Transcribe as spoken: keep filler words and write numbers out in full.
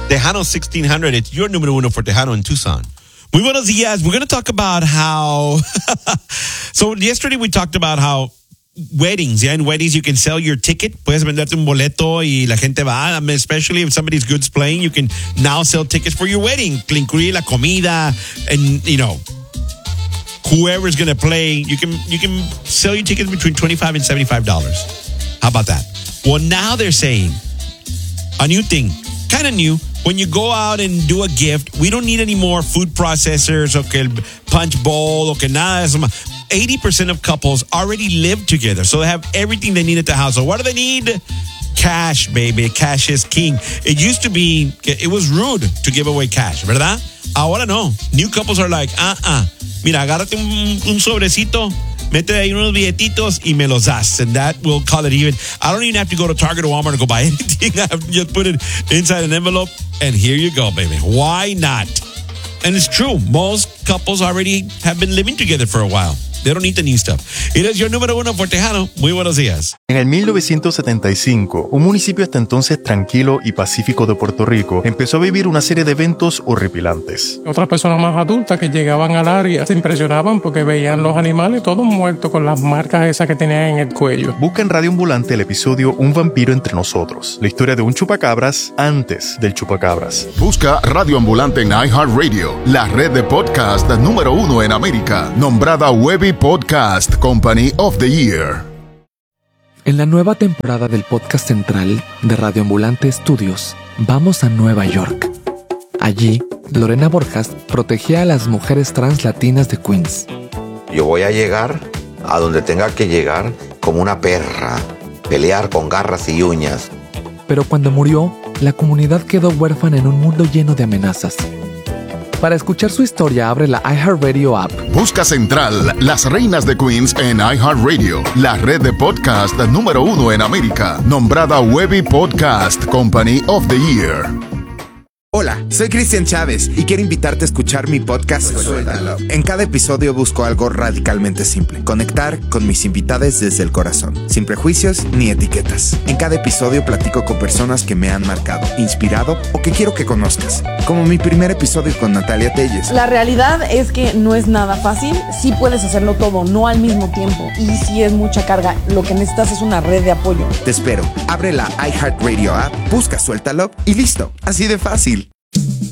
Tejano sixteen hundred. It's your número uno for Tejano in Tucson. Muy buenos días. We're going to talk about how... so yesterday we talked about how weddings, yeah, in weddings you can sell your ticket. Puedes venderte un boleto y la gente va. I mean, especially if somebody's good's playing, you can now sell tickets for your wedding. Incluye la comida and, you know, whoever's going to play. You can you can sell your tickets between twenty-five dollars and seventy-five dollars. How about that? Well, now they're saying a new thing, kind of new. When you go out and do a gift, we don't need any more food processors, okay, punch bowl, okay, nada de eso. eighty percent of couples already live together, so they have everything they need at the house. So what do they need? Cash, baby. Cash is king. It used to be, it was rude to give away cash, ¿verdad? Ahora no. New couples are like, uh-uh. Mira, agárrate un, un sobrecito, mete ahí unos billetitos y me los das. And that will call it even. I don't even have to go to Target or Walmart to go buy anything. I have to just put it inside an envelope and here you go, baby. Why not? And it's true. Most couples already have been living together for a while. They don't need the new stuff. It is your número uno for Tejano. Muy buenos días. En el mil novecientos setenta y cinco, un municipio hasta entonces tranquilo y pacífico de Puerto Rico empezó a vivir una serie de eventos horripilantes. Otras personas más adultas que llegaban al área se impresionaban porque veían los animales todos muertos con las marcas esas que tenían en el cuello. Busca en Radio Ambulante el episodio Un vampiro entre nosotros, la historia de un chupacabras antes del chupacabras. Busca Radio Ambulante en iHeartRadio, la red de podcast número uno en América, nombrada Webby Podcast Company of the Year. En la nueva temporada del podcast central de Radio Ambulante Studios, vamos a Nueva York. Allí, Lorena Borjas protegía a las mujeres trans latinas de Queens. Yo voy a llegar a donde tenga que llegar como una perra, pelear con garras y uñas. Pero cuando murió, la comunidad quedó huérfana en un mundo lleno de amenazas. Para escuchar su historia, abre la iHeartRadio app. Busca Central, las reinas de Queens en iHeartRadio, la red de podcast número uno en América, nombrada Webby Podcast Company of the Year. Hola, soy Cristian Chávez y quiero invitarte a escuchar mi podcast Suéltalo. En cada episodio busco algo radicalmente simple: conectar con mis invitados desde el corazón, sin prejuicios ni etiquetas. En cada episodio platico con personas que me han marcado, inspirado o que quiero que conozcas, como mi primer episodio con Natalia Telles. La realidad es que no es nada fácil. Sí puedes hacerlo todo, no al mismo tiempo, y sí es mucha carga. Lo que necesitas es una red de apoyo. Te espero. Abre la iHeartRadio app, busca Suéltalo y listo. Así de fácil.